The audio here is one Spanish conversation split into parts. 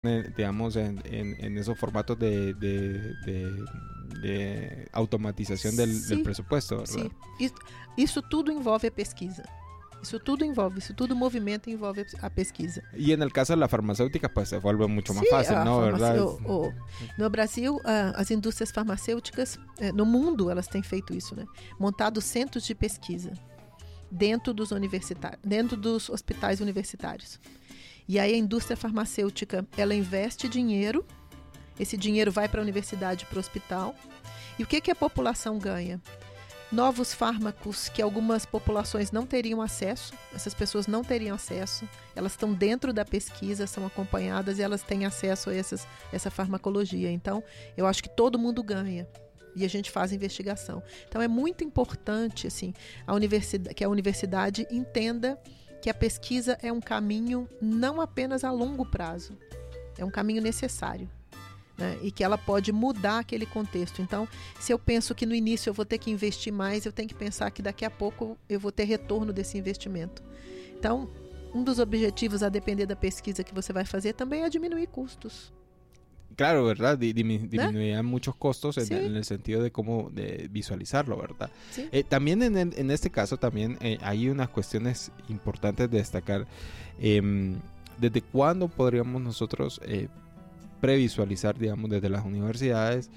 digamos, en esos formatos de automatización del presupuesto, ¿verdad? Sim. Isso tudo envolve a pesquisa. Isso tudo movimento envolve a pesquisa. Y en el caso de la farmacéutica, pues se vuelve mucho más fácil, ¿no? ¿Verdad? No Brasil, as indústrias farmacêuticas, no mundo, elas têm feito isso, né? Montado centros de pesquisa dentro dos hospitais universitários. E aí a indústria farmacêutica, ela investe dinheiro, esse dinheiro vai para a universidade, para o hospital. E o que a população ganha? Novos fármacos que algumas populações não teriam acesso, essas pessoas não teriam acesso, elas estão dentro da pesquisa, são acompanhadas e elas têm acesso a essa farmacologia. Então, eu acho que todo mundo ganha e a gente faz investigação. Então, é muito importante assim, que a universidade entenda que a pesquisa é um caminho não apenas a longo prazo, é um caminho necessário. Né? E que ela pode mudar aquele contexto. Então, se eu penso que no início eu vou ter que investir mais, eu tenho que pensar que daqui a pouco eu vou ter retorno desse investimento. Então, um dos objetivos, a depender da pesquisa que você vai fazer, também é diminuir custos. Claro, ¿verdad? Disminuirán muchos costos sí. en el sentido de cómo visualizarlo, ¿verdad? Sí. También en este caso también hay unas cuestiones importantes de destacar. ¿Desde cuándo podríamos nosotros previsualizar, digamos, desde las universidades,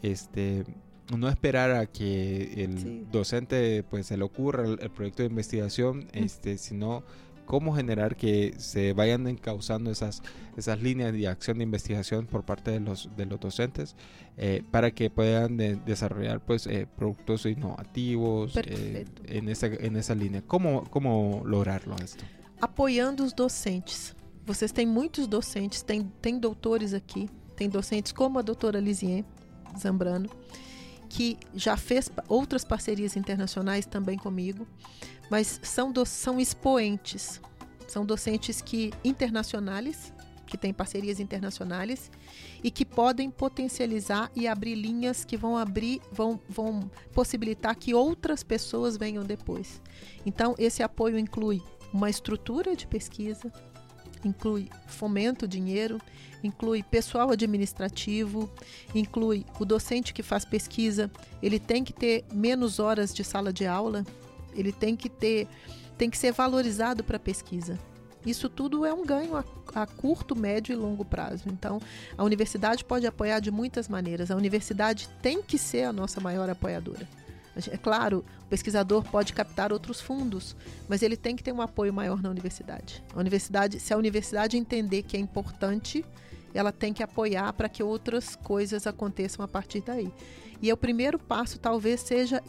no esperar a que el docente pues se le ocurra el proyecto de investigación, sino cómo generar que se vayan encauzando esas líneas de acción de investigación por parte de los docentes para que puedan desarrollar pues productos innovativos en esa línea. ¿Cómo lograrlo esto? Apoiando os docentes. Vocês têm muitos docentes, tem doutores aqui, tem docentes como a doutora Lisien Zambrano, que já fez outras parcerias internacionais também comigo, mas são expoentes, são docentes internacionais, que têm parcerias internacionais e que podem potencializar e abrir linhas que vão possibilitar que outras pessoas venham depois. Então, esse apoio inclui uma estrutura de pesquisa, inclui fomento, dinheiro, inclui pessoal administrativo, inclui o docente que faz pesquisa, ele tem que ter menos horas de sala de aula, ele tem que ser valorizado para a pesquisa. Isso tudo é um ganho a curto, médio e longo prazo. Então, a universidade pode apoiar de muitas maneiras. A universidade tem que ser a nossa maior apoiadora. É claro, o pesquisador pode captar outros fundos, mas ele tem que ter um apoio maior na universidade. Se a universidade entender que é importante, ela tem que apoiar para que outras coisas aconteçam a partir daí. E o primeiro passo talvez seja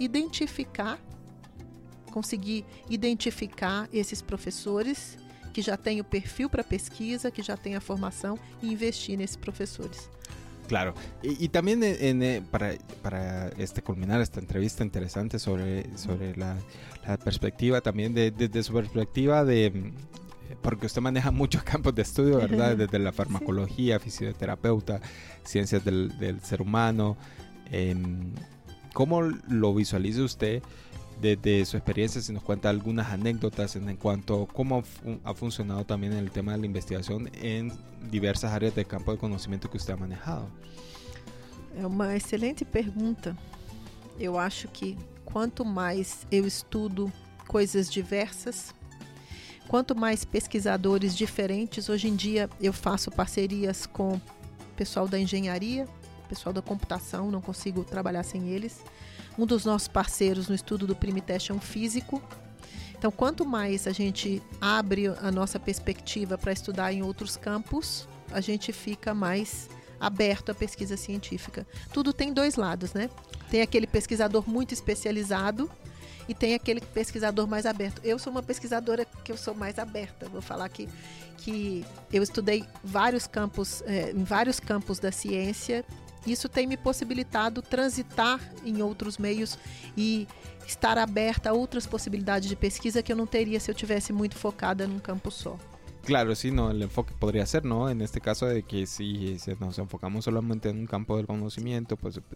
conseguir identificar esses professores que já têm o perfil para pesquisa, que já têm a formação e investir nesses professores. Claro, y también para culminar esta entrevista interesante sobre la perspectiva también desde su perspectiva porque usted maneja muchos campos de estudio, ¿verdad? Desde la farmacología, fisioterapeuta, ciencias del ser humano. ¿Cómo lo visualiza usted desde su experiencia? Si nos cuenta algunas anécdotas en cuanto a cómo ha funcionado también el tema de la investigación en diversas áreas de campo de conhecimento que usted ha manejado. É uma excelente pergunta. Eu acho que quanto mais eu estudo coisas diversas, quanto mais pesquisadores diferentes, hoje em dia eu faço parcerias com o pessoal da engenharia, pessoal da computação, não consigo trabalhar sem eles. Um dos nossos parceiros no estudo do Primiteste é um físico. Então, quanto mais a gente abre a nossa perspectiva para estudar em outros campos, a gente fica mais aberto à pesquisa científica. Tudo tem dois lados, né? Tem aquele pesquisador muito especializado e tem aquele pesquisador mais aberto. Eu sou uma pesquisadora que eu sou mais aberta. Vou falar que eu estudei em vários campos da ciência. Isso tem me possibilitado transitar em outros meios e estar aberta a outras possibilidades de pesquisa que eu não teria se eu tivesse muito focada num campo só. Claro, sí, no, el enfoque podría ser, ¿no? En este caso de que si nos enfocamos solamente en un campo del conocimiento, pues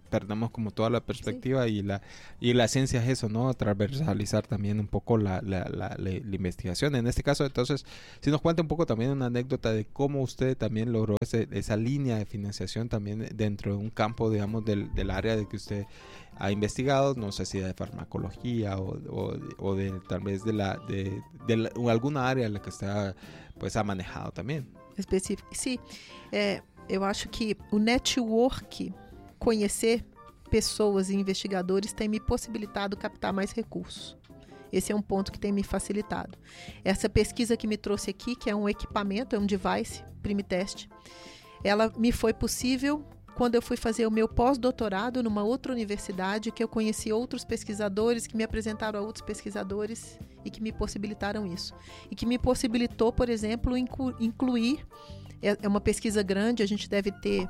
perdemos como toda la perspectiva y la ciencia es eso, ¿no? Transversalizar también un poco la investigación. En este caso, entonces, si nos cuenta un poco también una anécdota de cómo usted también logró esa línea de financiación también dentro de un campo, digamos, del área de que usted ha investigado, no sé si de farmacología o de tal vez de alguna área en la que usted pues ha manejado también. Específico. Sim, eu acho que o network, conhecer pessoas e investigadores, tem me possibilitado captar mais recursos. Esse é um ponto que tem me facilitado. Essa pesquisa que me trouxe aqui, que é um equipamento, é um device, Primitest, ela me foi possível quando eu fui fazer o meu pós-doutorado numa outra universidade, que eu conheci outros pesquisadores que me apresentaram a outros pesquisadores e que me possibilitaram isso. E que me possibilitou, por exemplo, incluir, é uma pesquisa grande, a gente deve ter,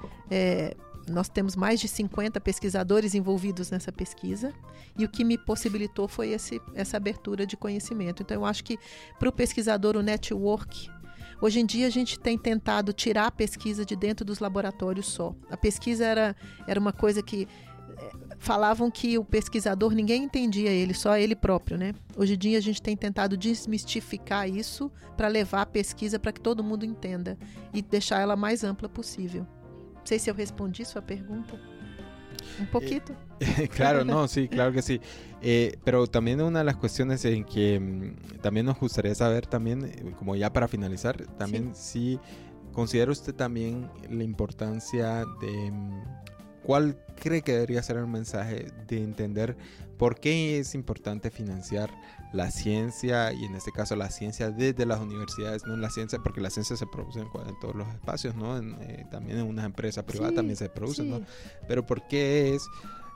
nós temos mais de 50 pesquisadores envolvidos nessa pesquisa, e o que me possibilitou foi essa abertura de conhecimento. Então, eu acho que para o pesquisador o network... Hoje em dia a gente tem tentado tirar a pesquisa de dentro dos laboratórios só. A pesquisa era uma coisa que falavam que o pesquisador, ninguém entendia ele, só ele próprio, né? Hoje em dia a gente tem tentado desmistificar isso para levar a pesquisa para que todo mundo entenda e deixar ela mais ampla possível. Não sei se eu respondi sua pergunta. Un poquito. Claro, no, sí, claro que sí. Pero también una de las cuestiones en que también nos gustaría saber también, como ya para finalizar, también sí. Si considera usted también la importancia de cuál cree que debería ser el mensaje de entender por qué es importante financiar la ciencia, y en este caso la ciencia desde las universidades, no la ciencia, porque la ciencia se produce en todos los espacios, ¿no? También en una empresa privada también se produce, ¿no? Pero por qué es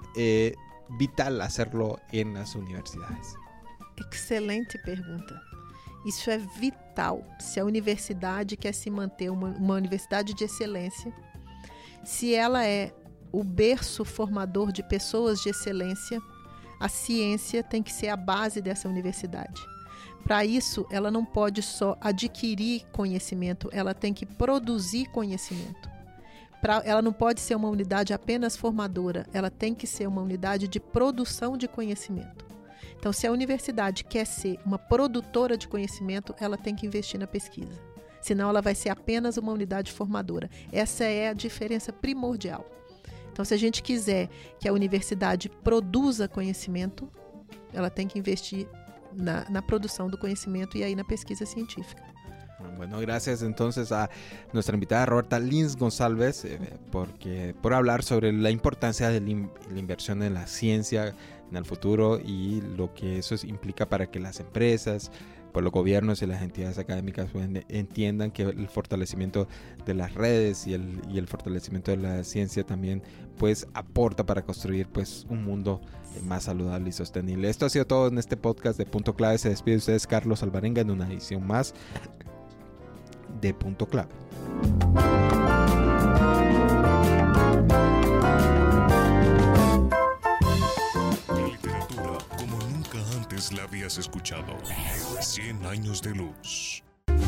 vital hacerlo en las universidades. Excelente pergunta. Isso é vital. Se a universidade quer se manter uma universidade de excelência, se ela é o berço formador de pessoas de excelência, a ciência tem que ser a base dessa universidade. Para isso, ela não pode só adquirir conhecimento, ela tem que produzir conhecimento. Ela não pode ser uma unidade apenas formadora, ela tem que ser uma unidade de produção de conhecimento. Então, se a universidade quer ser uma produtora de conhecimento, ela tem que investir na pesquisa. Senão, ela vai ser apenas uma unidade formadora. Essa é a diferença primordial. Então, se a gente quiser que a universidade produza conhecimento, ela tem que investir na produção do conhecimento y ahí na pesquisa científica. Bueno, gracias entonces a nuestra invitada Roberta Lins González por hablar sobre la importancia de la inversión en la ciencia en el futuro y lo que eso implica para que las empresas, pues los gobiernos y las entidades académicas pues, entiendan que el fortalecimiento de las redes y el fortalecimiento de la ciencia también pues aporta para construir pues un mundo más saludable y sostenible. Esto ha sido todo en este podcast de Punto Clave. Se despide de ustedes Carlos Alvarenga en una edición más de Punto Clave. Literatura como nunca antes la habías escuchado. 100 años de luz.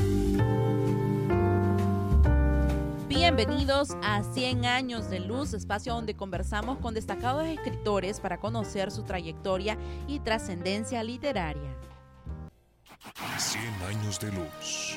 Bienvenidos a 100 años de luz, espacio donde conversamos con destacados escritores para conocer su trayectoria y trascendencia literaria. 100 años de luz.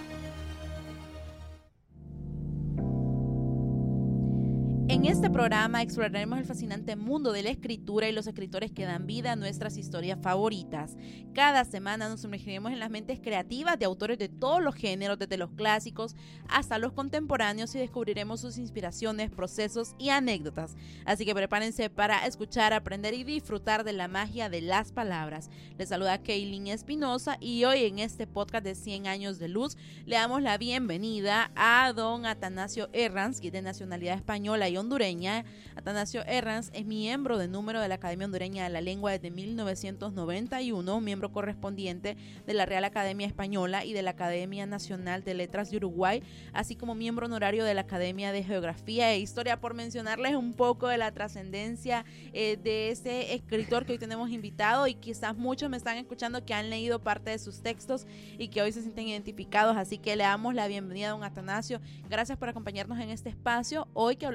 En este programa exploraremos el fascinante mundo de la escritura y los escritores que dan vida a nuestras historias favoritas. Cada semana nos sumergiremos en las mentes creativas de autores de todos los géneros, desde los clásicos hasta los contemporáneos, y descubriremos sus inspiraciones, procesos y anécdotas. Así que prepárense para escuchar, aprender y disfrutar de la magia de las palabras. Les saluda Kaylin Espinosa y hoy en este podcast de 100 años de luz le damos la bienvenida a don Atanasio Herranz, que es de nacionalidad española y hondureña. Atanasio Herranz es miembro de número de la Academia Hondureña de la Lengua desde 1991, miembro correspondiente de la Real Academia Española y de la Academia Nacional de Letras de Uruguay, así como miembro honorario de la Academia de Geografía e Historia, por mencionarles un poco de la trascendencia de este escritor que hoy tenemos invitado, y quizás muchos me están escuchando que han leído parte de sus textos y que hoy se sienten identificados, así que le damos la bienvenida a don Atanasio. Gracias por acompañarnos en este espacio, hoy que hablaremos de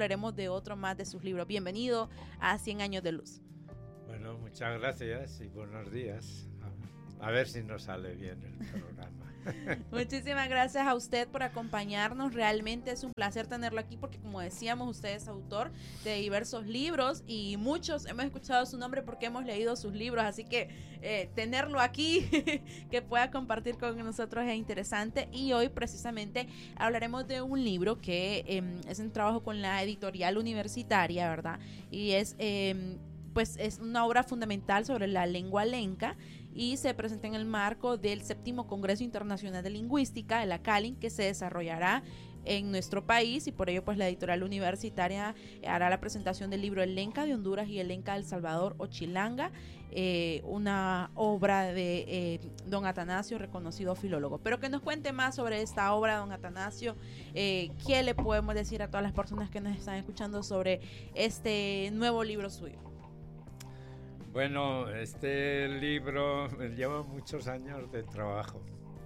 de otro más de sus libros. Bienvenido a 100 años de luz. Bueno, muchas gracias y buenos días. A ver si nos sale bien el programa. Muchísimas gracias a usted por acompañarnos. Realmente es un placer tenerlo aquí porque, como decíamos, usted es autor de diversos libros y muchos hemos escuchado su nombre porque hemos leído sus libros, así que tenerlo aquí que pueda compartir con nosotros es interesante. Y hoy precisamente hablaremos de un libro que es un trabajo con la editorial universitaria, ¿verdad? Y es pues es una obra fundamental sobre la lengua lenca y se presenta en el marco del 7º Congreso Internacional de Lingüística, el ACALIN, que se desarrollará en nuestro país, y por ello pues la editorial universitaria hará la presentación del libro El Lenca de Honduras y El Lenca de El Salvador o Chilanga, una obra de don Atanasio, reconocido filólogo. Pero que nos cuente más sobre esta obra, don Atanasio. ¿Qué le podemos decir a todas las personas que nos están escuchando sobre este nuevo libro suyo? Bueno, este libro lleva muchos años de trabajo.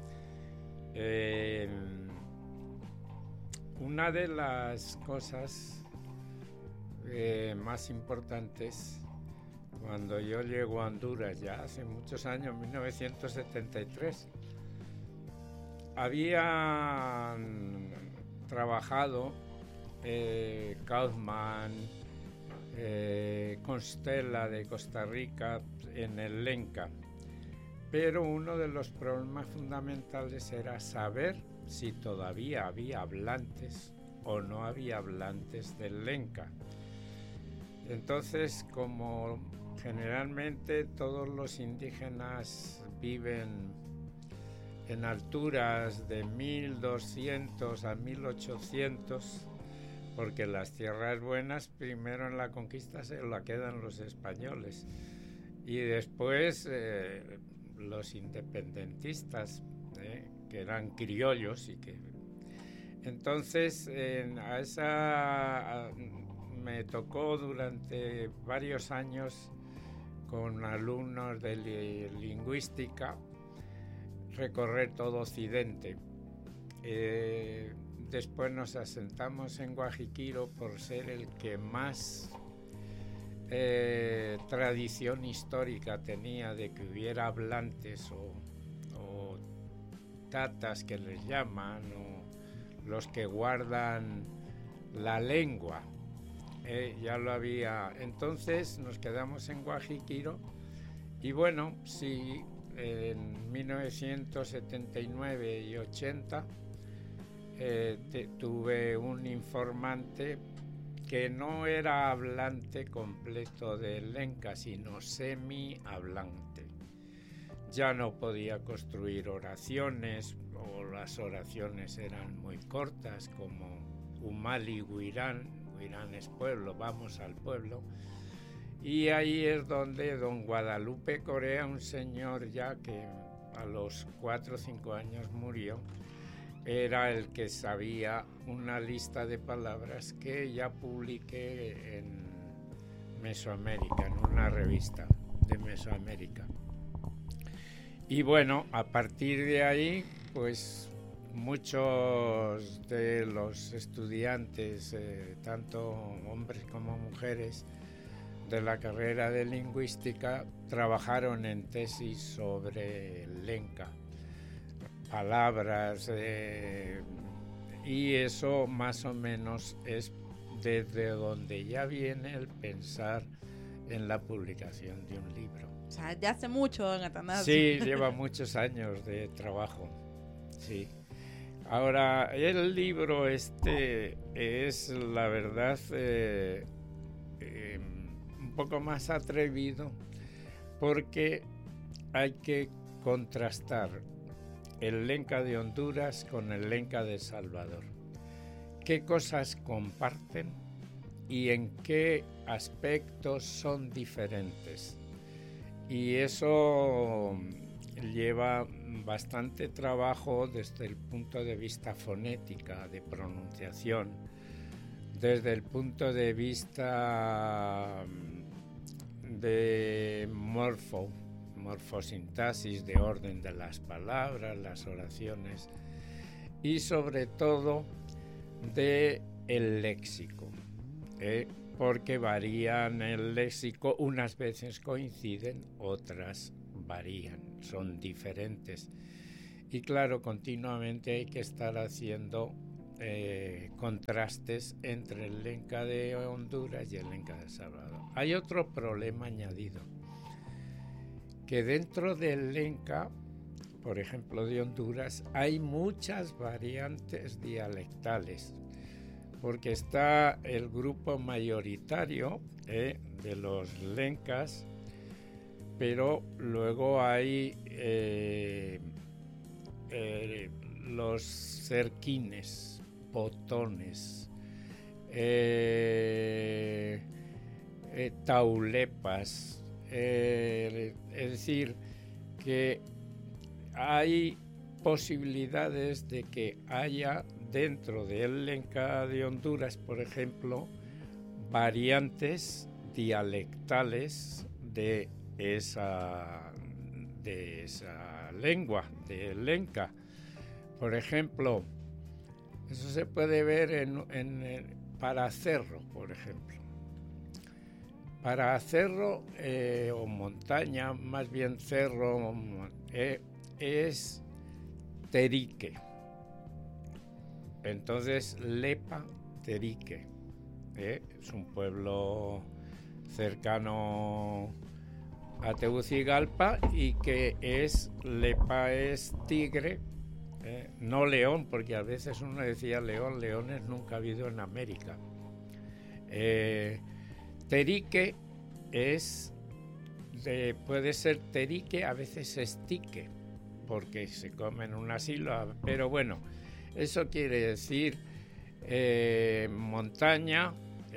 Una de las cosas más importantes, cuando yo llego a Honduras, ya hace muchos años, 1973, había trabajado Kaufman, Constella de Costa Rica en el lenca, pero uno de los problemas fundamentales era saber si todavía había hablantes o no había hablantes del lenca. Entonces, como generalmente todos los indígenas viven en alturas de 1200 a 1800, porque las tierras buenas primero en la conquista se la quedan los españoles y después los independentistas, que eran criollos, y que entonces me tocó durante varios años con alumnos de lingüística recorrer todo Occidente. Después nos asentamos en Guajiquiro por ser el que más tradición histórica tenía de que hubiera hablantes o tatas que les llaman, o los que guardan la lengua. Ya lo había. Entonces nos quedamos en Guajiquiro y bueno, sí, en 1979 y 80 tuve un informante que no era hablante completo del lenca, sino semi-hablante. Ya no podía construir oraciones, o las oraciones eran muy cortas, como Umali Huirán, Huirán es pueblo, vamos al pueblo. Y ahí es donde don Guadalupe Corea, un señor ya que a los 4 o 5 años murió, era el que sabía una lista de palabras que ya publiqué en Mesoamérica, en una revista de Mesoamérica. Y bueno, a partir de ahí, pues muchos de los estudiantes, tanto hombres como mujeres, de la carrera de lingüística, trabajaron en tesis sobre el lenca, palabras, y eso más o menos es desde donde ya viene el pensar en la publicación de un libro. O sea, ya hace mucho, don Atanasio. Sí, lleva muchos años de trabajo, sí. Ahora, el libro este es, la verdad, un poco más atrevido, porque hay que contrastar el lenca de Honduras con el lenca de El Salvador. ¿Qué cosas comparten y en qué aspectos son diferentes? Y eso lleva bastante trabajo desde el punto de vista fonética, de pronunciación, desde el punto de vista de morfosintaxis, de orden de las palabras, las oraciones, y sobre todo de el léxico. porque varían el léxico, unas veces coinciden, otras varían, son diferentes. Y claro, continuamente hay que estar haciendo contrastes entre el lenca de Honduras y el lenca de El Salvador. Hay otro problema añadido, que dentro del lenca, por ejemplo de Honduras, hay muchas variantes dialectales, porque está el grupo mayoritario de los lencas, pero luego hay los cerquines, potones, taulepas, es decir, que hay posibilidades de que haya dentro del lenca de Honduras, por ejemplo, variantes dialectales de esa lengua, del lenca. Por ejemplo, eso se puede ver en Paracerro, por ejemplo. Paracerro o montaña, más bien cerro, es terique. Entonces, Lepa Terique, es un pueblo cercano a Tegucigalpa y que Lepa es tigre, no león, porque a veces uno decía león, leones nunca ha habido en América. Terique puede ser terique, a veces estique, porque se comen una sílaba, pero bueno, eso quiere decir montaña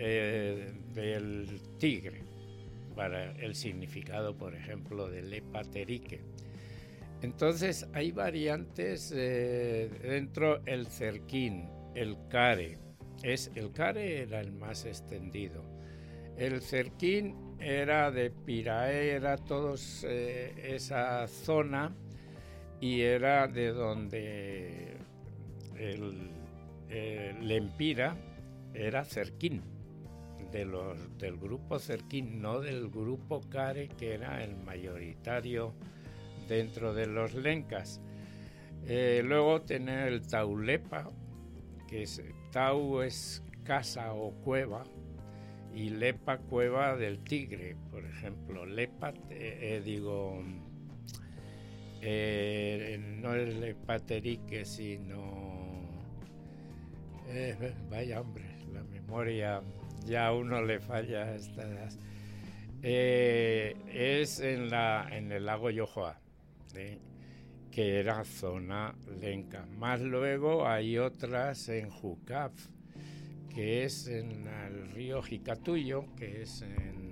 del tigre, para el significado, por ejemplo, de Lepa Terique. Entonces hay variantes dentro el cerquín, el care. El care era el más extendido. El cerquín era de Pirae, era todos esa zona, y era de donde el Lempira era cerquín, del grupo cerquín, no del grupo care, que era el mayoritario dentro de los lencas. Luego tener el taulepa, que tau es casa o cueva, y lepa, cueva del tigre, por ejemplo. Lepa, no es lepaterique, sino... vaya hombre, la memoria ya a uno le falla a esta edad. Es en el lago Yohoa, que era zona lenca. Más luego hay otras en Jucaf, que es en el río Jicatuyo, que es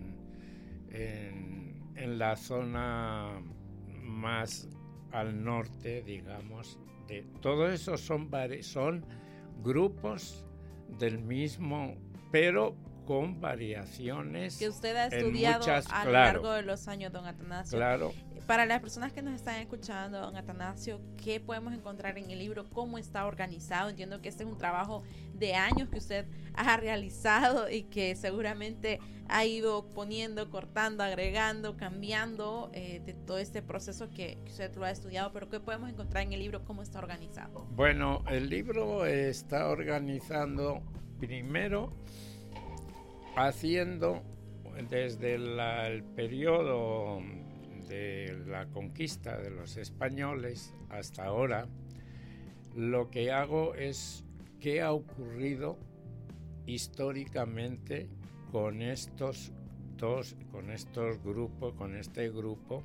en la zona más al norte, digamos. Todo eso son grupos del mismo, pero con variaciones que usted ha estudiado a lo largo de los años, don Atanasio. Claro. Para las personas que nos están escuchando, don Atanasio, ¿qué podemos encontrar en el libro? ¿Cómo está organizado? Entiendo que este es un trabajo de años que usted ha realizado y que seguramente ha ido poniendo, cortando, agregando, cambiando de todo este proceso que usted lo ha estudiado. Pero ¿qué podemos encontrar en el libro? ¿Cómo está organizado? Bueno, el libro está organizando primero haciendo desde el periodo de la conquista de los españoles hasta ahora. Lo que hago es qué ha ocurrido históricamente con estos grupos, con este grupo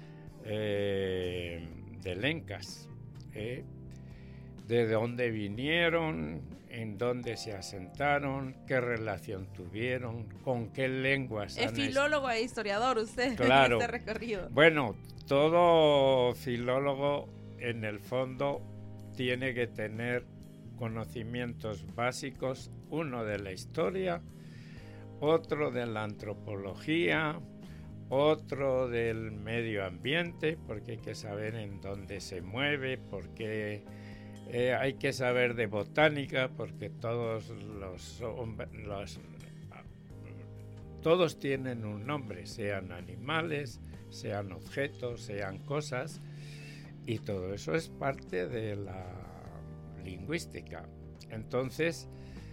de lencas, de dónde vinieron, en dónde se asentaron, qué relación tuvieron, con qué lenguas. Es filólogo e historiador usted, claro, en este recorrido. Bueno, todo filólogo en el fondo tiene que tener conocimientos básicos, uno de la historia, otro de la antropología, otro del medio ambiente, porque hay que saber en dónde se mueve, porque hay que saber de botánica, porque todos los todos tienen un nombre, sean animales, sean objetos, sean cosas, y todo eso es parte de la lingüística. Entonces,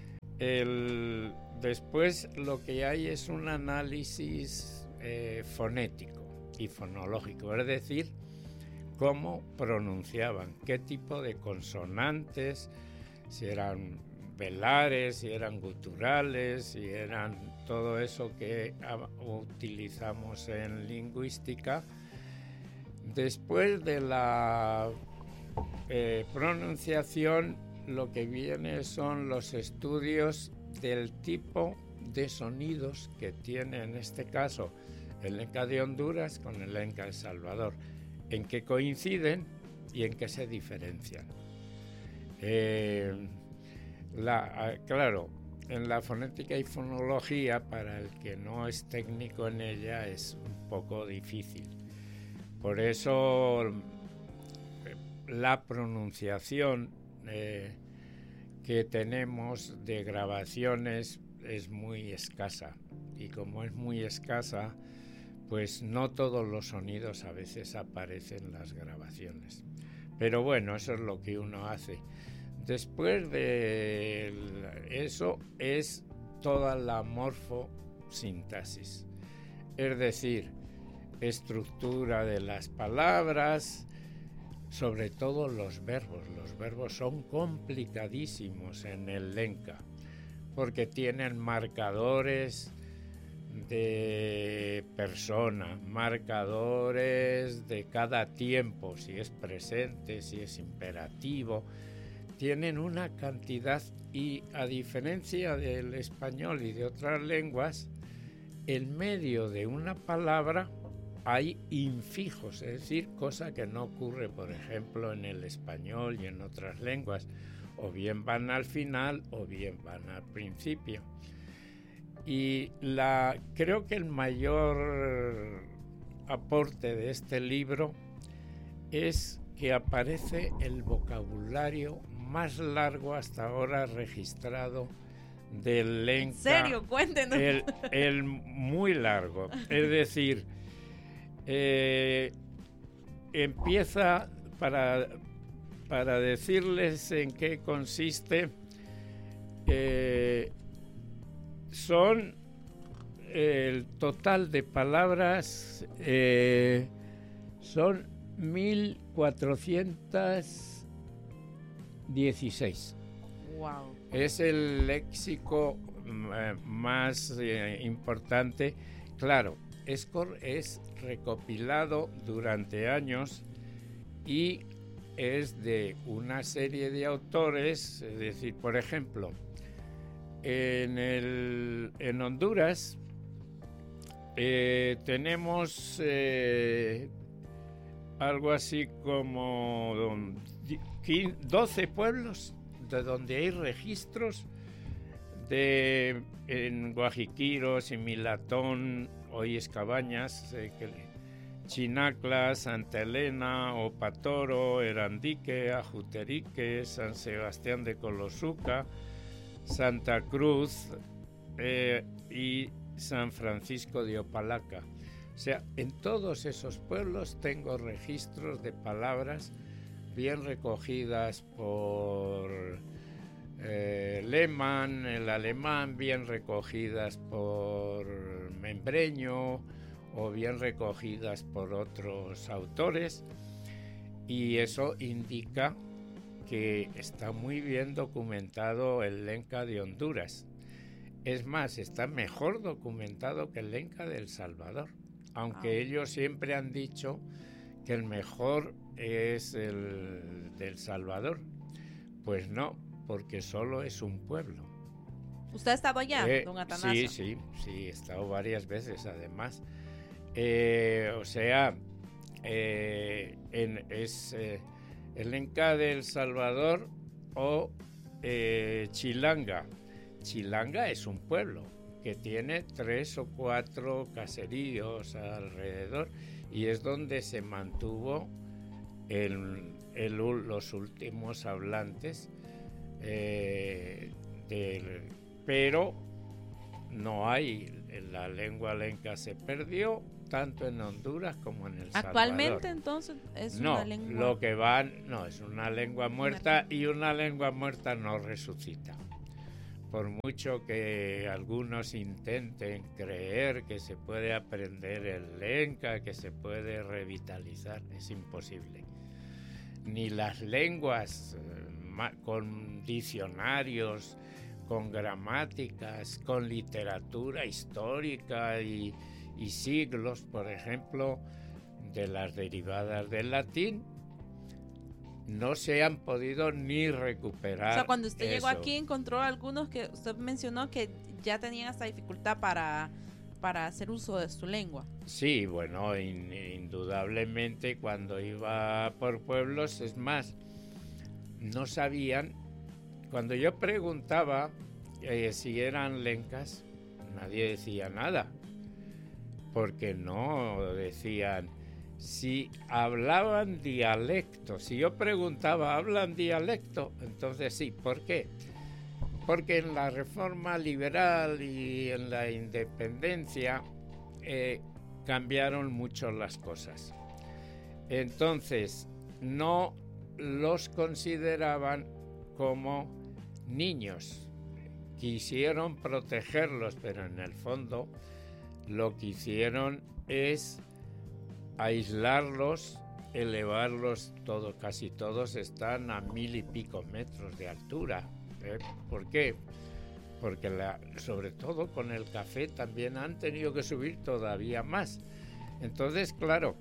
después lo que hay es un análisis fonético y fonológico, es decir, cómo pronunciaban, qué tipo de consonantes, si eran velares, si eran guturales, si eran todo eso que utilizamos en lingüística. Después de la pronunciación, lo que viene son los estudios del tipo de sonidos que tiene en este caso el lenca de Honduras con el lenca de El Salvador, en qué coinciden y en qué se diferencian. Claro, en la fonética y fonología, para el que no es técnico en ella, es un poco difícil. Por eso la pronunciación que tenemos de grabaciones es muy escasa, y como es muy escasa, pues no todos los sonidos a veces aparecen en las grabaciones. Pero bueno, eso es lo que uno hace. Después de eso es toda la morfosintaxis, es decir, estructura de las palabras, sobre todo los verbos. Los verbos son complicadísimos en el lenca, porque tienen marcadores de persona, marcadores de cada tiempo, si es presente, si es imperativo. Tienen una cantidad, y a diferencia del español y de otras lenguas, en medio de una palabra hay infijos, es decir, cosa que no ocurre, por ejemplo, en el español y en otras lenguas. O bien van al final o bien van al principio. Y creo que el mayor aporte de este libro es que aparece el vocabulario más largo hasta ahora registrado del lenca. ¿En serio? Cuéntenos. El muy largo. Es decir, empieza, para decirles en qué consiste, son el total de palabras, son 1416. Wow. Es el léxico más importante. Claro, es recopilado durante años y es de una serie de autores. Es decir, por ejemplo, en Honduras tenemos algo así como 12 pueblos de donde hay registros en Guajiquiro, Similatón, hoy es Cabañas, Chinacla, Santa Elena, Opatoro, Erandique, Ajuterique, San Sebastián de Colosuca, Santa Cruz y San Francisco de Opalaca. O sea, en todos esos pueblos tengo registros de palabras bien recogidas por Lehmann, el alemán, bien recogidas por Membreño o bien recogidas por otros autores, y eso indica que está muy bien documentado el lenca de Honduras. Es más, está mejor documentado que el lenca de El Salvador, aunque ellos siempre han dicho que el mejor es el de El Salvador. Pues no, porque solo es un pueblo. ¿Usted ha estado allá, don Atanasio? Sí, he estado varias veces además. O sea, es el lenca de El Salvador o Chilanga. Chilanga es un pueblo que tiene 3 o 4 caseríos alrededor, y es donde se mantuvo los últimos hablantes, pero no hay la lengua lenca se perdió tanto en Honduras como en El Salvador. Actualmente entonces es una lengua... lo que van, no, es una lengua muerta y una lengua muerta no resucita. Por mucho que algunos intenten creer que se puede aprender el lenca, que se puede revitalizar, es imposible. Ni las lenguas con diccionarios, con gramáticas, con literatura histórica y siglos, por ejemplo, de las derivadas del latín, no se han podido ni recuperar. O sea, cuando usted llegó eso. aquí encontró algunos que usted mencionó que ya tenían esta dificultad para hacer uso de su lengua. Sí, bueno, indudablemente cuando iba por pueblos, es más, no sabían, cuando yo preguntaba si eran lencas, nadie decía nada, porque no decían, si hablaban dialecto, si yo preguntaba, ¿hablan dialecto? Entonces sí, ¿por qué? Porque en la reforma liberal y en la independencia cambiaron mucho las cosas. Entonces, no los consideraban como niños. Quisieron protegerlos, pero en el fondo lo que hicieron es aislarlos, elevarlos, casi todos están a 1000 y pico metros de altura. ¿Por qué? Porque sobre todo con el café también han tenido que subir todavía más. Entonces, claro,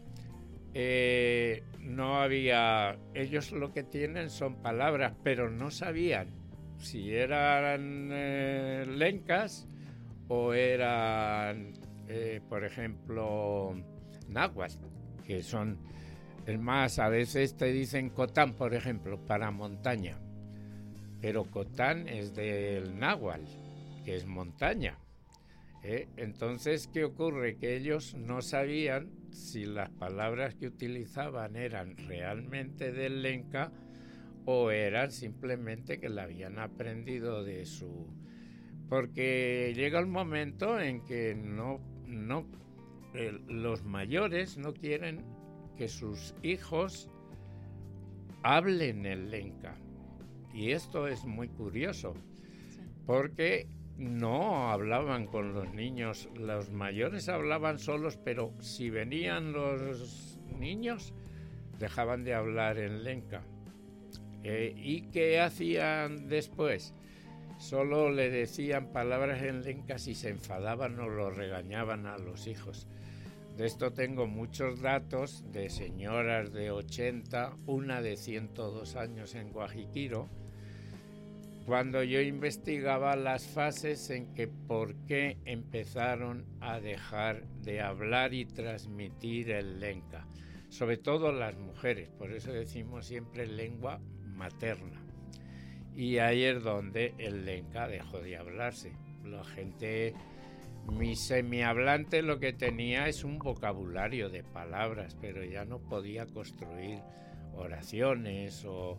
no había... Ellos lo que tienen son palabras, pero no sabían si eran lencas o eran, por ejemplo, náhuatl, que son... Es más, a veces te dicen cotán, por ejemplo, para montaña. Pero cotán es del náhuatl, que es montaña. Entonces, ¿qué ocurre? Que ellos no sabían si las palabras que utilizaban eran realmente del lenca o eran simplemente que la habían aprendido de su... Porque llega el momento en que los mayores no quieren que sus hijos hablen el lenca. Y esto es muy curioso, porque no hablaban con los niños, los mayores hablaban solos, pero si venían los niños, dejaban de hablar en lenca. ¿Y qué hacían después? Solo le decían palabras en lenca si se enfadaban o lo regañaban a los hijos. De esto tengo muchos datos de señoras de 80, una de 102 años en Guajiquiro, cuando yo investigaba las fases en que por qué empezaron a dejar de hablar y transmitir el lenca, sobre todo las mujeres, por eso decimos siempre lengua materna. Y ahí es donde el lenca dejó de hablarse. La gente... Mi semihablante lo que tenía es un vocabulario de palabras, pero ya no podía construir oraciones o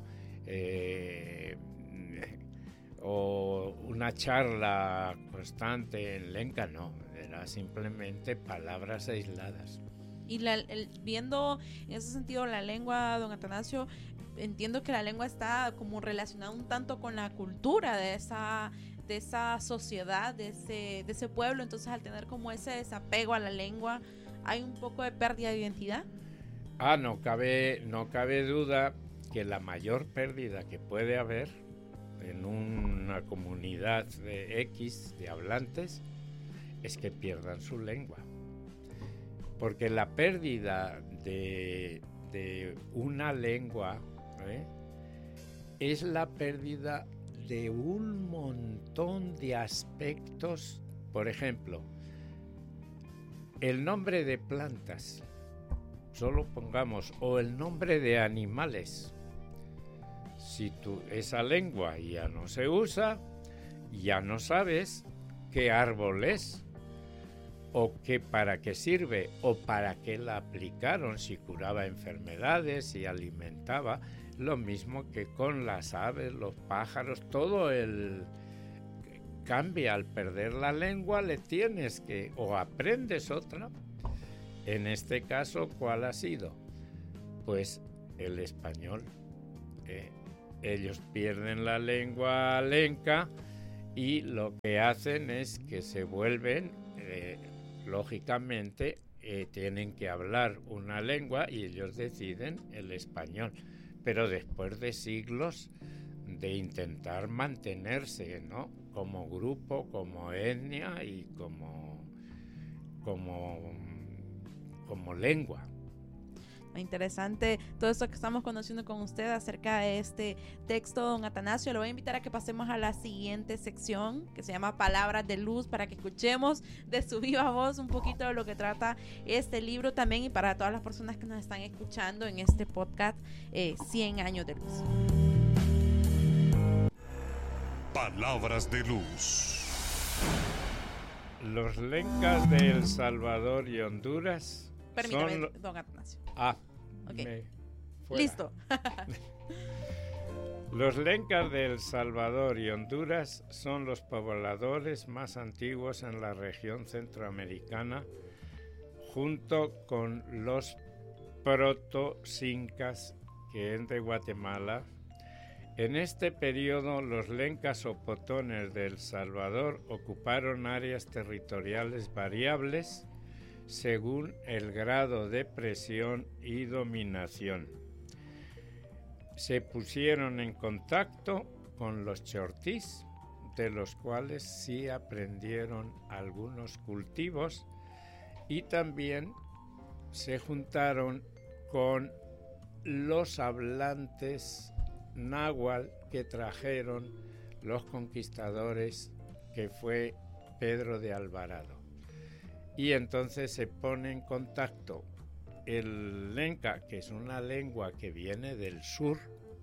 una charla constante en lenca, no, era simplemente palabras aisladas. Y viendo en ese sentido la lengua, don Atanasio, entiendo que la lengua está como relacionada un tanto con la cultura de esa sociedad, de ese pueblo. Entonces, al tener como ese desapego a la lengua, ¿hay un poco de pérdida de identidad? No cabe duda que la mayor pérdida que puede haber en una comunidad de X de hablantes es que pierdan su lengua. Porque la pérdida de una lengua es la pérdida de un montón de aspectos. Por ejemplo, el nombre de plantas, solo pongamos, o el nombre de animales. Si esa lengua ya no se usa, ya no sabes qué árbol es, o para qué sirve, o para qué la aplicaron, si curaba enfermedades, si alimentaba. Lo mismo que con las aves, los pájaros, cambia, al perder la lengua le tienes que, o aprendes otra. En este caso, ¿cuál ha sido? Pues el español. Ellos pierden la lengua lenca y lo que hacen es que se vuelven, lógicamente, tienen que hablar una lengua y ellos deciden el español. Pero después de siglos de intentar mantenerse, ¿no? Como grupo, como etnia y como lengua. Interesante todo esto que estamos conociendo con usted acerca de este texto, don Atanasio. Le voy a invitar a que pasemos a la siguiente sección que se llama Palabras de Luz, para que escuchemos de su viva voz un poquito de lo que trata este libro también, y para todas las personas que nos están escuchando en este podcast 100 años de luz. Palabras de Luz. Los lencas de El Salvador y Honduras. Permítame, don Atanasio. Okay. Listo. Los lencas de El Salvador y Honduras son los pobladores más antiguos en la región centroamericana, junto con los proto-cincas, que es de Guatemala. En este periodo, los lencas o potones de El Salvador ocuparon áreas territoriales variables según el grado de presión y dominación. Se pusieron en contacto con los chortís, de los cuales sí aprendieron algunos cultivos, y también se juntaron con los hablantes náhuatl que trajeron los conquistadores, que fue Pedro de Alvarado. Y entonces se pone en contacto el lenca, que es una lengua que viene del sur,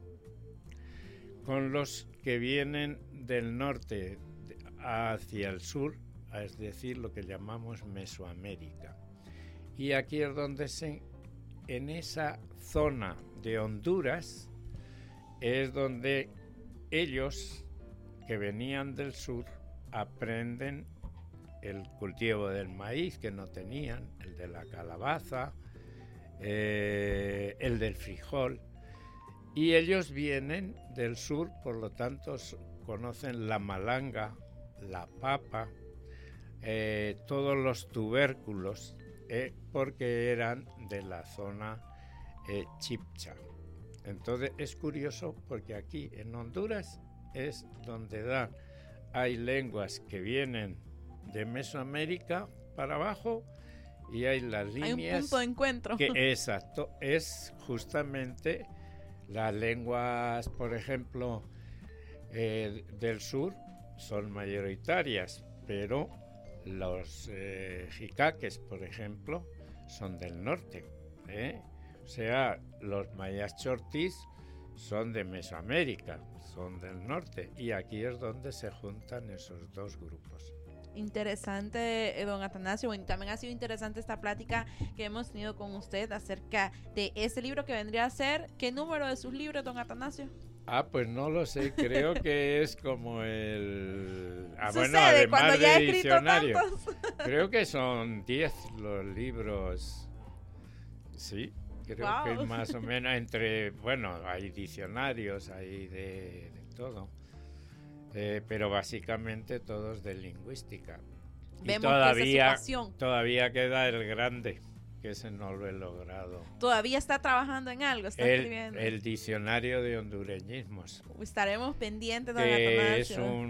con los que vienen del norte hacia el sur, es decir, lo que llamamos Mesoamérica. Y aquí es donde en esa zona de Honduras, es donde ellos, que venían del sur, aprenden el cultivo del maíz, que no tenían, el de la calabaza, el del frijol, y ellos vienen del sur, por lo tanto conocen la malanga, la papa, todos los tubérculos, porque eran de la zona chipcha. Entonces es curioso porque aquí en Honduras es donde hay lenguas que vienen de Mesoamérica para abajo, y hay las líneas. Hay un punto de encuentro. Exacto, es justamente las lenguas, por ejemplo, del sur son mayoritarias, pero los jicaques, por ejemplo, son del norte. O sea, los mayas chortís son de Mesoamérica, son del norte, y aquí es donde se juntan esos dos grupos. Interesante, don Atanasio. Bueno, también ha sido interesante esta plática que hemos tenido con usted acerca de este libro que vendría a ser. ¿Qué número de sus libros, don Atanasio? Pues no lo sé, creo que es como el... Sucede, bueno, además cuando ya he de escrito diccionario, tantos. creo que son 10 los libros, sí, creo que más o menos hay diccionarios, hay de todo. Pero básicamente todos de lingüística. Vemos y que todavía queda el grande, que ese no lo he logrado. Todavía está trabajando en algo, está escribiendo. El diccionario de hondureñismos. Estaremos pendientes de que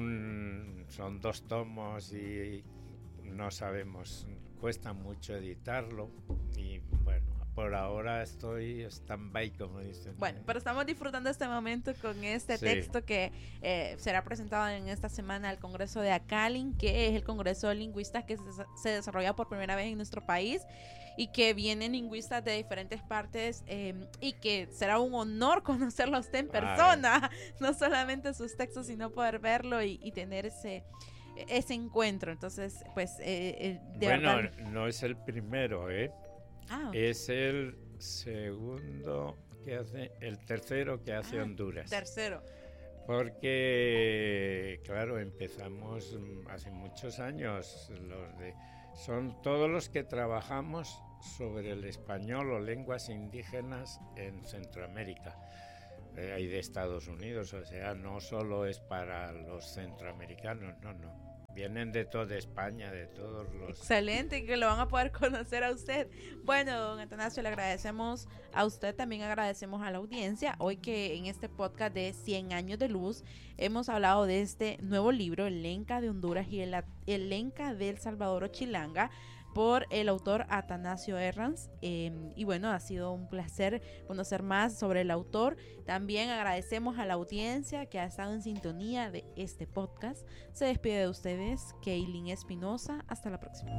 son 2 tomos y no sabemos, cuesta mucho editarlo, y bueno, por ahora estoy stand-by, como dicen. Bueno, pero estamos disfrutando este momento con este texto que será presentado en esta semana al Congreso de Acalin, que es el Congreso de Lingüistas que se desarrolla por primera vez en nuestro país, y que vienen lingüistas de diferentes partes, y que será un honor conocerlo a usted en persona, no solamente sus textos, sino poder verlo y tener ese encuentro. Entonces, pues... bueno, no es el primero, es el segundo que hace, el tercero que hace Honduras. Tercero. Porque, claro, empezamos hace muchos años. Son todos los que trabajamos sobre el español o lenguas indígenas en Centroamérica. Y de Estados Unidos, o sea, no solo es para los centroamericanos, no. Vienen de toda España, de todos los... Excelente, que lo van a poder conocer a usted. Bueno, don Atanasio, le agradecemos a usted, también agradecemos a la audiencia. Hoy que en este podcast de 100 años de luz hemos hablado de este nuevo libro, El Lenca de Honduras y el Lenca de El Salvador o Chilanga, por el autor Atanasio Herranz. Y bueno, ha sido un placer conocer más sobre el autor. También agradecemos a la audiencia que ha estado en sintonía de este podcast. Se despide de ustedes Keilin Espinosa. Hasta la próxima.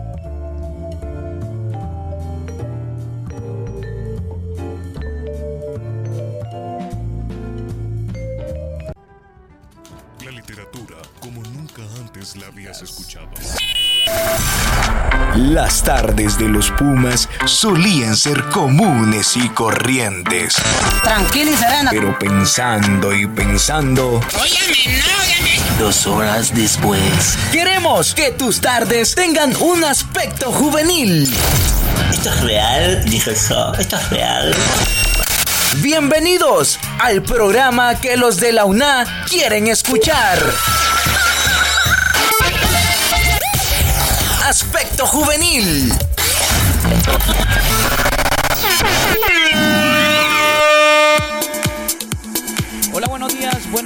La literatura como nunca antes la habías escuchado. Las tardes de los Pumas solían ser comunes y corrientes. Tranquila y serena. Pero pensando y pensando... Óyeme, no. 2 horas después... Queremos que tus tardes tengan un aspecto juvenil. ¿Esto es real? Dijo eso. ¿Esto es real? Bienvenidos al programa que los de la UNA quieren escuchar. Aspecto juvenil. Hola, buenos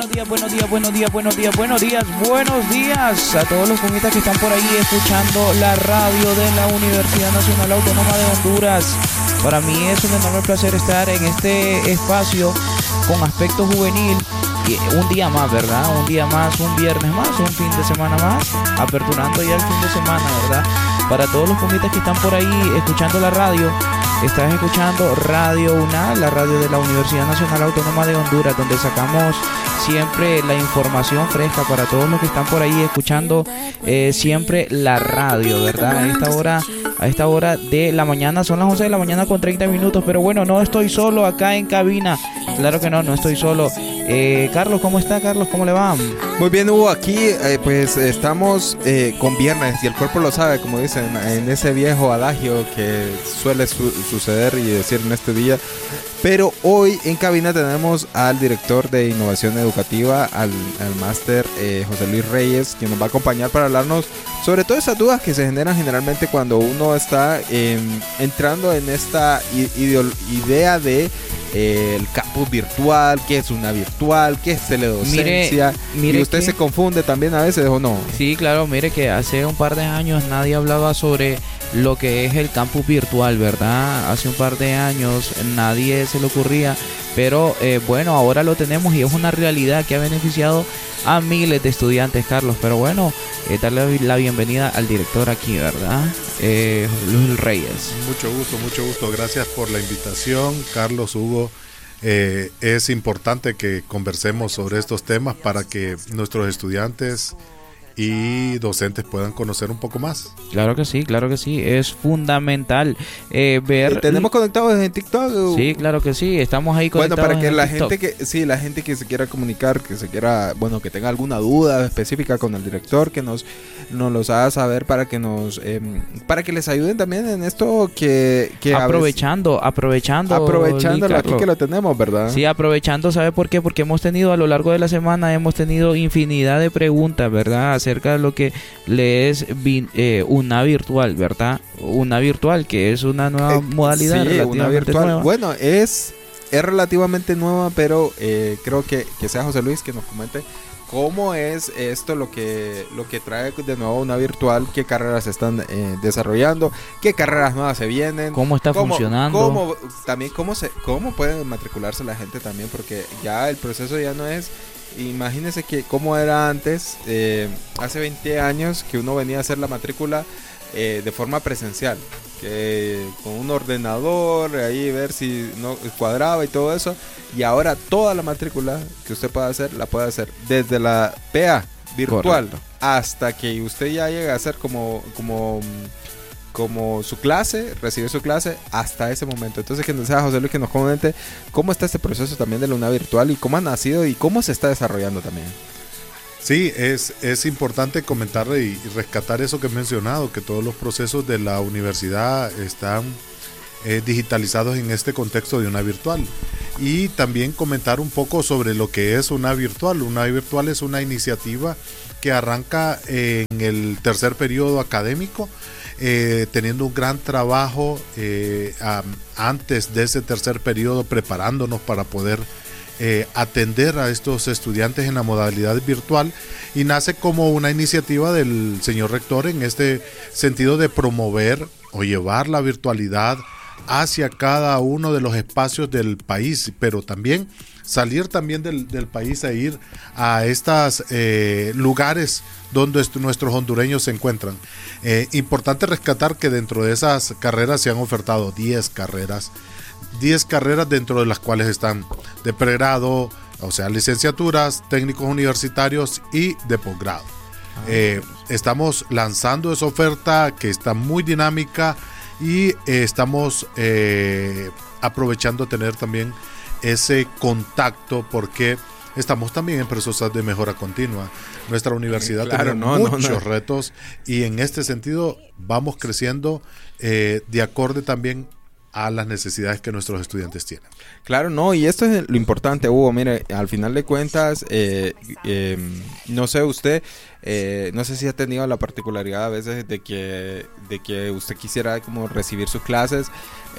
días a todos los pumitas que están por ahí escuchando la radio de la Universidad Nacional Autónoma de Honduras. Para mí es un enorme placer estar en este espacio con Aspecto Juvenil. Y un día más, ¿verdad? Un día más, un viernes más, un fin de semana más, aperturando ya el fin de semana, ¿verdad? Para todos los pumitas que están por ahí escuchando la radio, estás escuchando Radio UNA, la radio de la Universidad Nacional Autónoma de Honduras, donde sacamos siempre la información fresca para todos los que están por ahí escuchando siempre la radio, ¿verdad? A esta hora de la mañana, son las 11 de la mañana con 30 minutos, pero bueno, no estoy solo acá en cabina, claro que no estoy solo. Carlos, ¿cómo está, Carlos? ¿Cómo le va? Muy bien, Hugo, aquí pues estamos con viernes y el cuerpo lo sabe, como dicen, en ese viejo adagio que suele suceder y decir en este día. Pero hoy en cabina tenemos al director de Innovación Educativa, al máster José Luis Reyes, quien nos va a acompañar para hablarnos sobre todas esas dudas que se generan generalmente cuando uno está entrando en esta idea de el campus virtual, qué es una virtual, qué es teledocencia. Mire, y usted se confunde también a veces, ¿o no? Sí, claro, mire que hace un par de años nadie hablaba sobre lo que es el campus virtual, ¿verdad? Hace un par de años nadie se le ocurría, pero bueno, ahora lo tenemos y es una realidad que ha beneficiado a miles de estudiantes, Carlos. Pero bueno, darle la bienvenida al director aquí, ¿verdad? Luis Reyes. Mucho gusto. Gracias por la invitación, Carlos, Hugo. Es importante que conversemos sobre estos temas para que nuestros estudiantes y docentes puedan conocer un poco más. Claro que sí, es fundamental ver... ¿Tenemos conectados en TikTok? Sí, claro que sí, estamos ahí conectados. Bueno, para que la TikTok. gente que se quiera comunicar, que se quiera, bueno, que tenga alguna duda específica con el director, que nos los haga saber para que para que les ayuden también en esto que aprovechando aquí que lo tenemos, ¿verdad? Sí, aprovechando, ¿sabe por qué? Porque hemos tenido a lo largo de la semana infinidad de preguntas, ¿verdad? Acerca de lo que le es una virtual, ¿verdad? Una virtual, que es una nueva modalidad. Sí, una virtual. Nueva. Bueno, es relativamente nueva, pero creo que sea José Luis que nos comente cómo es esto, lo que trae de nuevo una virtual, qué carreras se están desarrollando, qué carreras nuevas se vienen, cómo está funcionando, cómo puede matricularse la gente también, porque ya el proceso ya no es... Imagínense que cómo era antes, hace 20 años, que uno venía a hacer la matrícula de forma presencial, que con un ordenador, ahí ver si no cuadraba y todo eso, y ahora toda la matrícula que usted pueda hacer, la puede hacer desde la PA virtual. Correcto. Hasta que usted ya llegue a ser como como su clase, recibir su clase hasta ese momento. Entonces, que nos sea José Luis que nos comente cómo está este proceso también de la UNA virtual y cómo ha nacido y cómo se está desarrollando también. Sí, es importante comentar y rescatar eso que he mencionado, que todos los procesos de la universidad están digitalizados en este contexto de UNA virtual. Y también comentar un poco sobre lo que es UNA virtual. UNA virtual es una iniciativa que arranca en el tercer periodo académico, teniendo un gran trabajo antes de ese tercer periodo, preparándonos para poder atender a estos estudiantes en la modalidad virtual, y nace como una iniciativa del señor rector en este sentido de promover o llevar la virtualidad hacia cada uno de los espacios del país, pero también salir también del país e ir a estos lugares donde nuestros hondureños se encuentran. Importante rescatar que dentro de esas carreras se han ofertado 10 carreras dentro de las cuales están de pregrado, o sea, licenciaturas, técnicos universitarios y de posgrado. Estamos lanzando esa oferta que está muy dinámica y estamos aprovechando tener también ese contacto porque estamos también en procesos de mejora continua. Nuestra universidad tiene muchos retos y en este sentido vamos creciendo de acorde también a las necesidades que nuestros estudiantes tienen. Claro, no, y esto es lo importante, Hugo. Mire, al final de cuentas, no sé usted, no sé si ha tenido la particularidad a veces de que usted quisiera como recibir sus clases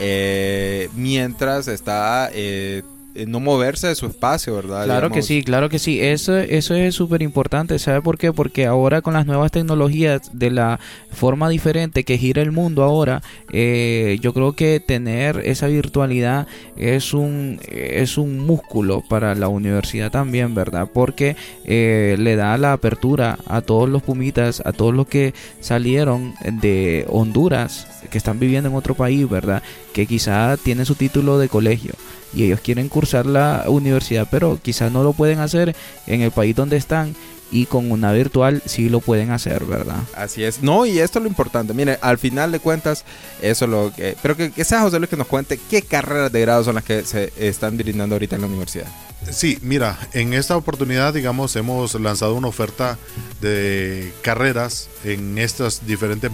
mientras está no moverse de su espacio, ¿verdad? Claro que sí, eso es súper importante. ¿Sabe por qué? Porque ahora con las nuevas tecnologías, de la forma diferente que gira el mundo ahora, yo creo que tener esa virtualidad es un músculo para la universidad también, ¿verdad? Porque le da la apertura a todos los pumitas, a todos los que salieron de Honduras, que están viviendo en otro país, ¿verdad? Que quizá tienen su título de colegio y ellos quieren cursar la universidad, pero quizás no lo pueden hacer en el país donde están, y con una virtual sí lo pueden hacer, ¿verdad? Así es. No, y esto es lo importante. Mire, al final de cuentas, eso es lo que... Pero que sea José Luis que nos cuente qué carreras de grado son las que se están brindando ahorita en la universidad. Sí, mira, en esta oportunidad, digamos, hemos lanzado una oferta de carreras en estos diferentes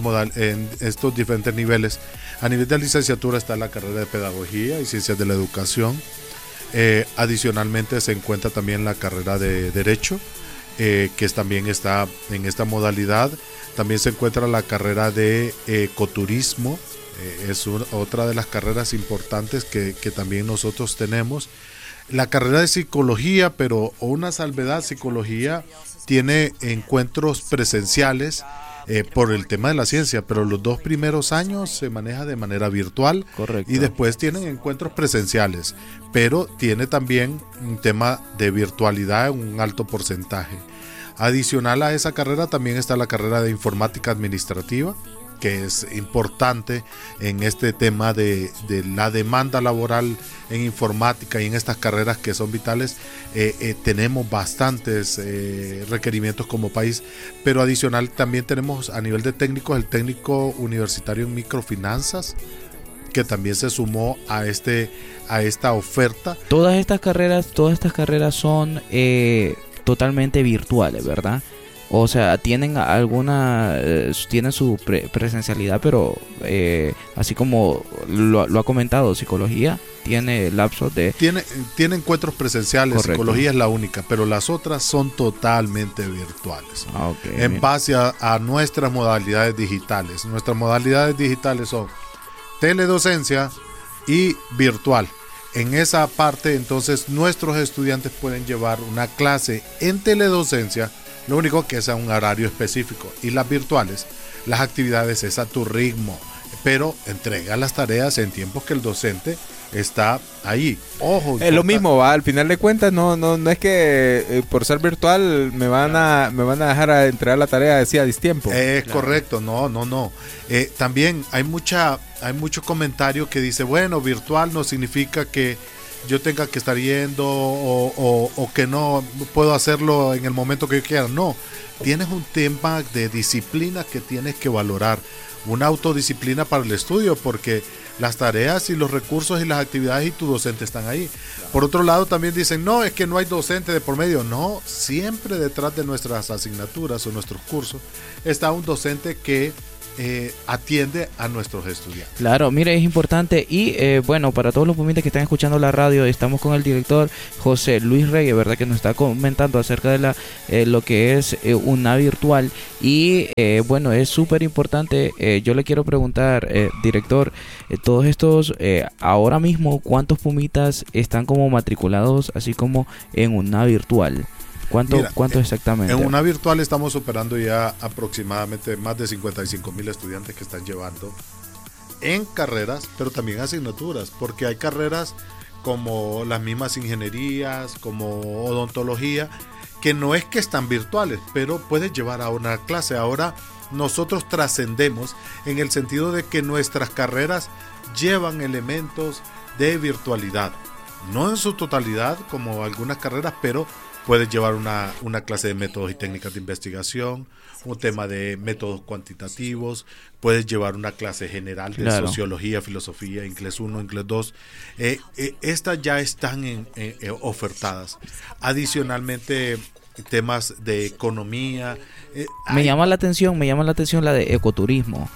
niveles. A nivel de licenciatura está la carrera de Pedagogía y Ciencias de la Educación. Adicionalmente se encuentra también la carrera de Derecho, que también está en esta modalidad. También se encuentra la carrera de Ecoturismo, es otra de las carreras importantes que también nosotros tenemos. La carrera de Psicología, pero una salvedad: Psicología tiene encuentros presenciales por el tema de la ciencia, pero los 2 primeros años se maneja de manera virtual. Correcto. Y después tienen encuentros presenciales, pero tiene también un tema de virtualidad en un alto porcentaje. Adicional a esa carrera también está la carrera de Informática Administrativa, que es importante en este tema de la demanda laboral en informática y en estas carreras que son vitales. Tenemos bastantes requerimientos como país, pero adicional también tenemos a nivel de técnicos el técnico universitario en microfinanzas, que también se sumó a esta oferta. Todas estas carreras son totalmente virtuales, ¿verdad? O sea, tienen tienen su presencialidad, pero así como lo ha comentado, Psicología tiene lapsos de... Tiene encuentros presenciales. Correcto. Psicología es la única, pero las otras son totalmente virtuales. Okay, en base a nuestras modalidades digitales. Nuestras modalidades digitales son teledocencia y virtual. En esa parte, entonces, nuestros estudiantes pueden llevar una clase en teledocencia, lo único que es a un horario específico, y las virtuales, las actividades es a tu ritmo, pero entrega las tareas en tiempos que el docente está ahí. Ojo, es lo mismo, va, al final de cuentas no es que por ser virtual me van a dejar a entregar la tarea a distiempo. Correcto, no. También hay mucho comentario que dice, bueno, virtual no significa que yo tenga que estar yendo o que no puedo hacerlo en el momento que yo quiera. No, tienes un tema de disciplina que tienes que valorar, una autodisciplina para el estudio, porque las tareas y los recursos y las actividades y tu docente están ahí. Por otro lado, también dicen, no, es que no hay docente de por medio. No, siempre detrás de nuestras asignaturas o nuestros cursos está un docente que atiende a nuestros estudiantes. Claro, mire, es importante. Y bueno, para todos los pumitas que están escuchando la radio, estamos con el director José Luis Reyes, ¿verdad? Que nos está comentando acerca de lo que es una virtual. Y bueno, es súper importante. Yo le quiero preguntar, director, todos estos, ahora mismo, ¿cuántos pumitas están como matriculados, así como en una virtual? ¿Cuánto exactamente? En una virtual estamos superando ya aproximadamente más de 55,000 estudiantes que están llevando en carreras, pero también asignaturas, porque hay carreras como las mismas ingenierías, como odontología, que no es que están virtuales, pero puedes llevar a una clase. Ahora nosotros trascendemos en el sentido de que nuestras carreras llevan elementos de virtualidad, no en su totalidad como algunas carreras, pero puedes llevar una clase de métodos y técnicas de investigación, un tema de métodos cuantitativos, puedes llevar una clase general de sociología, filosofía, inglés 1, inglés 2. Estas ya están ofertadas. Adicionalmente, temas de economía. Me llama la atención la de ecoturismo,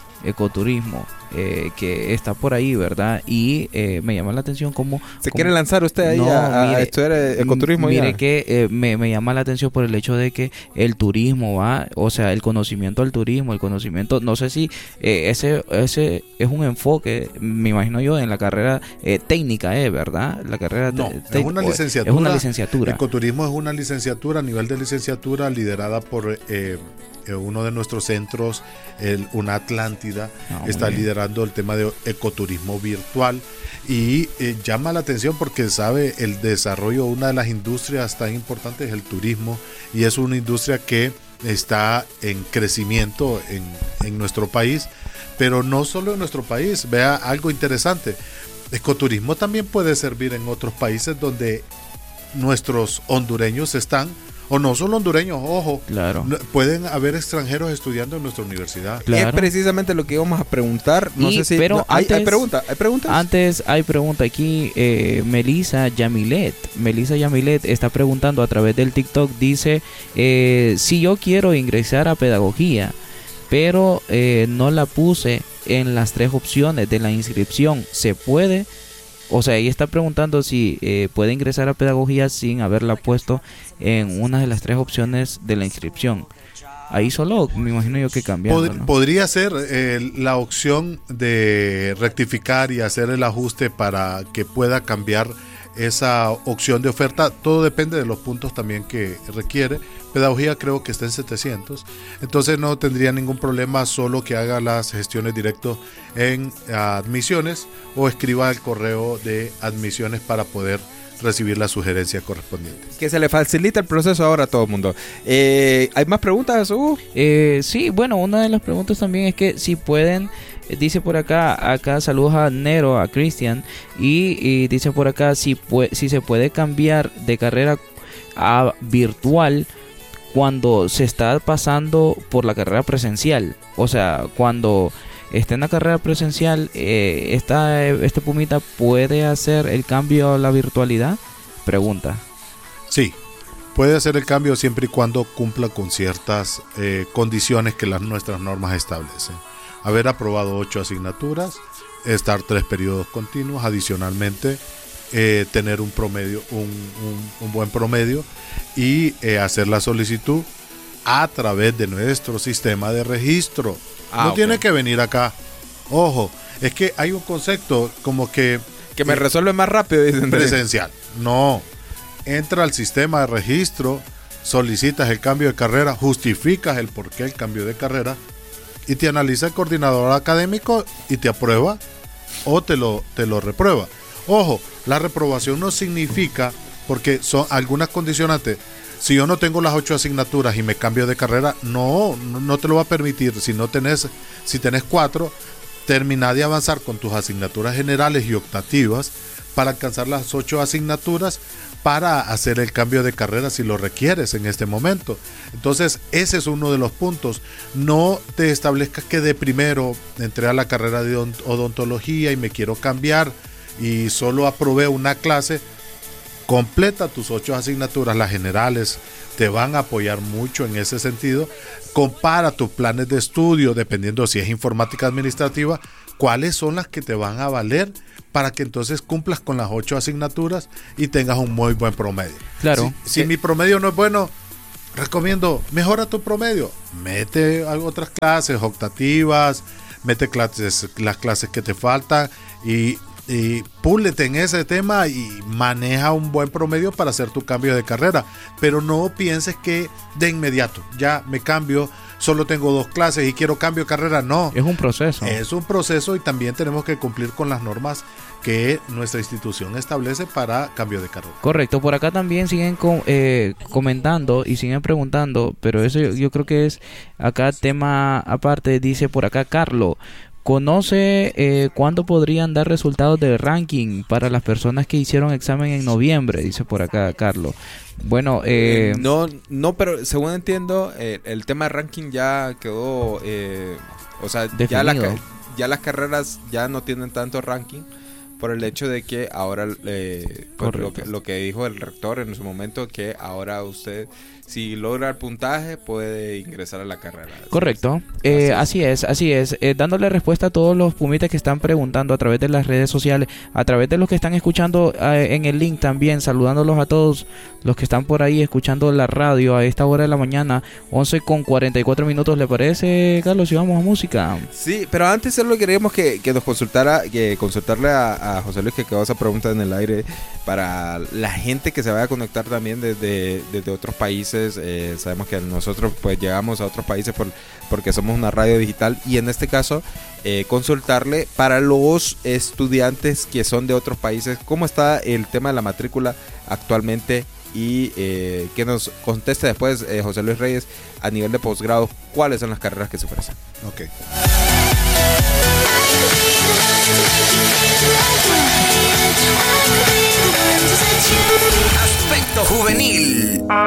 que está por ahí, ¿verdad? Y me llama la atención cómo quiere lanzar usted ahí a estudiar ecoturismo. Mire que me llama la atención por el hecho de que el turismo va, o sea, el conocimiento del turismo, el conocimiento, no sé si ese es un enfoque, me imagino yo, en la carrera técnica, ¿verdad? La carrera es una licenciatura. Es una licenciatura. Ecoturismo es una licenciatura, a nivel de licenciatura, liderada por uno de nuestros centros, una Atlántida, está liderando el tema de ecoturismo virtual y llama la atención porque sabe el desarrollo, una de las industrias tan importantes es el turismo y es una industria que está en crecimiento en nuestro país, pero no solo en nuestro país. Vea algo interesante, ecoturismo también puede servir en otros países donde nuestros hondureños están. O no solo hondureños, ojo, pueden haber extranjeros estudiando en nuestra universidad. Es precisamente lo que íbamos a preguntar. No sé si pero hay preguntas. Antes hay pregunta aquí. Melissa Yamilet está preguntando a través del TikTok. Dice, si yo quiero ingresar a pedagogía, pero no la puse en las 3 opciones de la inscripción, ¿se puede? O sea, ella está preguntando si puede ingresar a pedagogía sin haberla puesto en una de las 3 opciones de la inscripción. Ahí solo me imagino yo que cambiando, ¿no? Podría ser la opción de rectificar y hacer el ajuste para que pueda cambiar esa opción de oferta. Todo depende de los puntos también que requiere. Pedagogía creo que está en 700, entonces no tendría ningún problema, solo que haga las gestiones directo en admisiones o escriba el correo de admisiones para poder recibir la sugerencia correspondiente. Que se le facilita el proceso ahora a todo el mundo. ¿Hay más preguntas, Hugo? Sí, bueno, una de las preguntas también es que si pueden, dice por acá saludos a Nero, a Cristian, y dice por acá si se puede cambiar de carrera a virtual cuando se está pasando por la carrera presencial. O sea, cuando está en la carrera presencial, este pumita puede hacer el cambio a la virtualidad. Pregunta. Sí, puede hacer el cambio siempre y cuando cumpla con ciertas condiciones que nuestras normas establecen. Haber aprobado 8 asignaturas, estar 3 periodos continuos, adicionalmente tener un promedio, un buen promedio y hacer la solicitud a través de nuestro sistema de registro. No tiene que venir acá. Ojo, es que hay un concepto como que me resuelve más rápido, dicen. Presencial. No. Entra al sistema de registro, solicitas el cambio de carrera, justificas el por qué el cambio de carrera y te analiza el coordinador académico y te aprueba o te lo reprueba. Ojo, la reprobación no significa, porque son algunas condicionantes. Si yo no tengo las 8 asignaturas y me cambio de carrera, no te lo va a permitir. Si tenés 4, termina de avanzar con tus asignaturas generales y optativas para alcanzar las 8 asignaturas para hacer el cambio de carrera si lo requieres en este momento. Entonces ese es uno de los puntos. No te establezcas que de primero entré a la carrera de odontología y me quiero cambiar y solo aprobé una clase. Completa tus 8 asignaturas, las generales te van a apoyar mucho en ese sentido. Compara tus planes de estudio, dependiendo si es informática administrativa, cuáles son las que te van a valer para que entonces cumplas con las 8 asignaturas y tengas un muy buen promedio. Claro. Si mi promedio no es bueno, recomiendo, mejora tu promedio. Mete otras clases optativas, mete las clases que te faltan y púlete en ese tema y maneja un buen promedio para hacer tu cambio de carrera. Pero no pienses que de inmediato, ya me cambio, solo tengo 2 clases y quiero cambio de carrera. No. Es un proceso. Es un proceso y también tenemos que cumplir con las normas que nuestra institución establece para cambio de carrera. Correcto. Por acá también siguen comentando y siguen preguntando, pero eso yo creo que es acá tema aparte. Dice por acá Carlos, ¿conoce cuándo podrían dar resultados del ranking para las personas que hicieron examen en noviembre? Dice por acá Carlos. Bueno, no, pero según entiendo, el tema de ranking ya quedó, o sea, ya las carreras ya no tienen tanto ranking por el hecho de que ahora, pues lo que dijo el rector en su momento, que ahora usted, si logra el puntaje, puede ingresar a la carrera. Correcto. Así es. Dándole respuesta a todos los pumitas que están preguntando a través de las redes sociales, a través de los que están escuchando en el link también, saludándolos a todos los que están por ahí escuchando la radio a esta hora de la mañana, 11:44. ¿Le parece, Carlos, si vamos a música? Sí, pero antes solo queríamos que nos consultarle a José Luis, que quedó esa pregunta en el aire, para la gente que se vaya a conectar también desde otros países. Sabemos que nosotros pues llegamos a otros países porque somos una radio digital, y en este caso consultarle para los estudiantes que son de otros países, cómo está el tema de la matrícula actualmente, y que nos conteste después José Luis Reyes a nivel de posgrado cuáles son las carreras que se ofrecen. Ok. Aspecto juvenil.